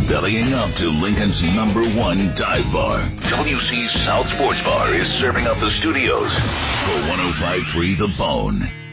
bellying up to Lincoln's #1 dive bar. WC South Sports Bar is serving up the studios for 105.3 The Bone.